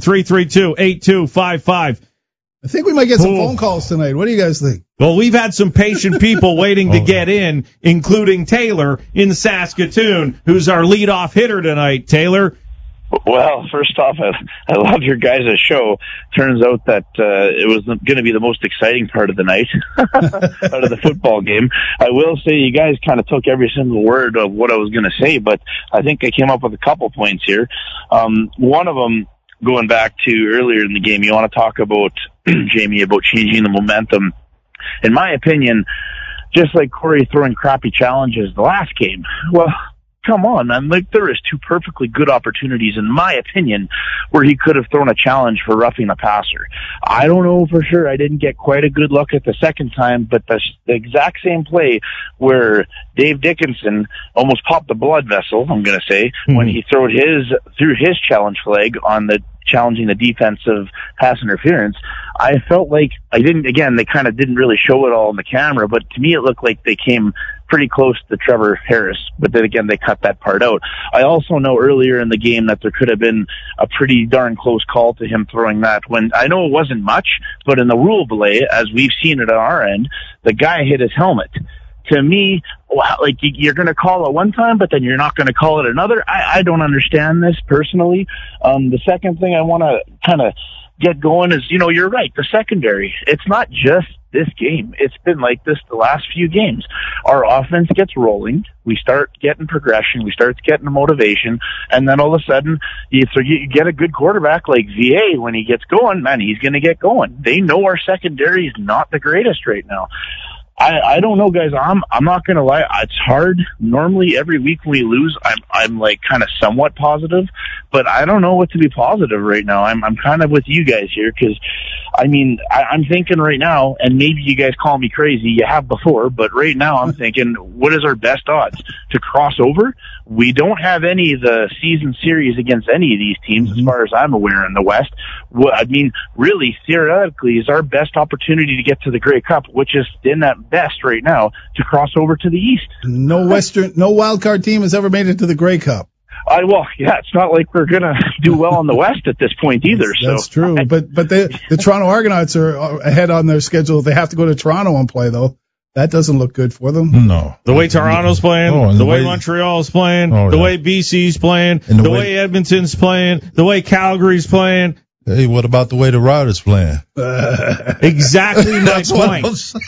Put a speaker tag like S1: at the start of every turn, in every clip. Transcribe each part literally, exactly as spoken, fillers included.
S1: three three two, eight two five five.
S2: I think we might get some Ooh. phone calls tonight. What do you guys think?
S1: Well, we've had some patient people waiting to get in, including Taylor in Saskatoon, who's our leadoff hitter tonight. Taylor?
S3: Well, first off, I, I love your guys' show. Turns out that uh, it was going to be the most exciting part of the night out of the football game. I will say you guys kind of took every single word of what I was going to say, but I think I came up with a couple points here. Um, one of them, going back to earlier in the game, you want to talk about, Jamie, about changing the momentum. In my opinion, just like Corey throwing crappy challenges the last game, well, come on, man. Like, there is two perfectly good opportunities, in my opinion, where he could have thrown a challenge for roughing the passer. I don't know for sure. I didn't get quite a good look at the second time, but the, the exact same play where Dave Dickinson almost popped the blood vessel, I'm going to say, mm-hmm. when he threw his, threw his challenge flag on the challenging the defensive pass interference. I felt like I didn't, again, they kind of didn't really show it all on the camera, but to me it looked like they came pretty close to Trevor Harris, but then again, they cut that part out. I also know earlier in the game that there could have been a pretty darn close call to him throwing that when, I know it wasn't much, but in the rule belay, as we've seen it on our end, the guy hit his helmet. To me, like, you're going to call it one time, but then you're not going to call it another. I, I don't understand this personally. Um, the second thing I want to kind of get going is, you know, you're right, the secondary. It's not just this game. It's been like this the last few games. Our offense gets rolling. We start getting progression. We start getting motivation. And then all of a sudden, you, so you get a good quarterback like V A. When he gets going, man, he's going to get going. They know our secondary is not the greatest right now. I, I don't know, guys. I'm I'm not gonna lie. It's hard. Normally, every week we lose, I'm I'm like kind of somewhat positive, but I don't know what to be positive right now. I'm I'm kind of with you guys here because, I mean, I, I'm thinking right now, and maybe you guys call me crazy. You have before, but right now I'm thinking, what is our best odds to cross over? We don't have any of the season series against any of these teams, mm-hmm. as far as I'm aware, in the West. Well, I mean, really, theoretically, is our best opportunity to get to the Grey Cup, which is in at best right now, to cross over to the East.
S2: No Western, no wild card team has ever made it to the Grey Cup.
S3: I well, yeah, it's not like we're gonna do well in the West at this point either.
S2: That's,
S3: so
S2: that's true, but but they, the Toronto Argonauts are ahead on their schedule. They have to go to Toronto and play though. That doesn't look good for them.
S4: No.
S1: The way Toronto's playing, oh, the, the way, way Montreal's playing, oh, the yeah. way B C's playing, the, the way, way Edmonton's playing, the way Calgary's playing.
S4: Hey, what about the way the Riders playing?
S1: Uh, exactly my point.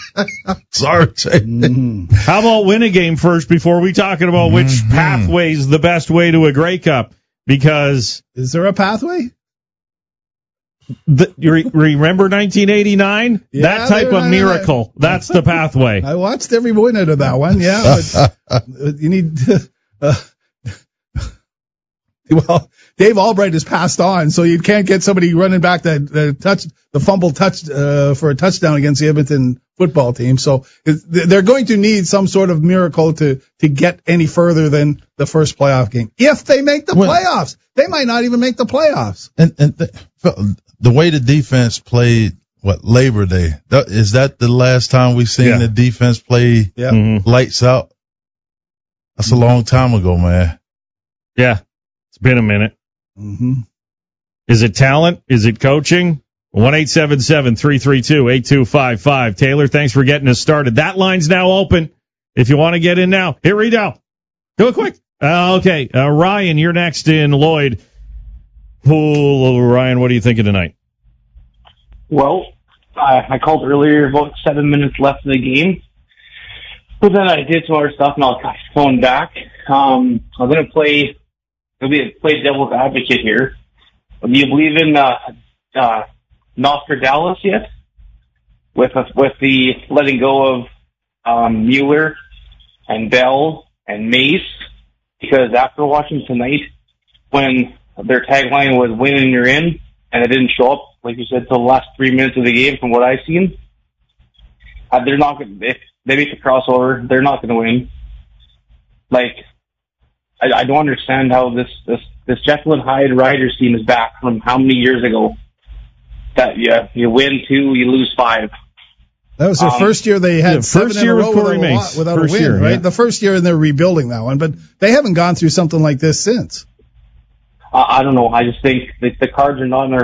S4: Sorry, Jay.
S1: Mm. How about win a game first before we talking about which mm-hmm. pathway is the best way to a Grey Cup? Because
S2: is there a pathway?
S1: The, you re, remember nineteen eighty-nine? Yeah, that type of miracle. That's the pathway.
S2: I watched every minute of that one. Yeah, but you need. To, uh, well, Dave Albright has passed on, so you can't get somebody running back that, that touch the fumble touch uh, for a touchdown against the Edmonton football team. So they're going to need some sort of miracle to to get any further than the first playoff game. If they make the well, playoffs, they might not even make the playoffs.
S4: And, and the, the way the defense played, what, Labor Day, that, is that the last time we've seen yeah. the defense play yeah. mm-hmm. lights out? That's a long time ago, man.
S1: Yeah, it's been a minute.
S2: Mm-hmm.
S1: Is it talent? Is it coaching? one eight seven seven, three three two, eight two five five. Taylor, thanks for getting us started. That line's now open. If you want to get in now, hit redial. Do it quick. Uh, okay, uh, Ryan, you're next in Lloyd. Oh, Ryan, what are you thinking tonight?
S5: Well, I, I called earlier, about seven minutes left in the game. But then I did some other stuff, and I'll phone back. Um, I'm going to play, I'll be play devil's advocate here. Do you believe in uh, uh, Nostradamus yet? With a, with the letting go of um, Mueller and Bell and Mace? Because after watching tonight, when their tagline was "win and you're in," and it didn't show up, like you said, till the last three minutes of the game, from what I've seen, uh, they're not going. If they make the crossover, they're not going to win. Like, I, I don't understand how this this this Jekyll and Hyde Riders team is back from how many years ago? That yeah, you win two, you lose five.
S2: That was their um, first year they had
S1: yeah,
S2: seven
S1: first
S2: in
S1: year
S2: a row
S1: with Corey
S2: without,
S1: Mace.
S2: a, without
S1: first
S2: a win,
S1: year,
S2: right?
S1: Yeah.
S2: The first year, and they're rebuilding that one, but they haven't gone through something like this since.
S5: Uh, I don't know. I just think the, the cards are not in our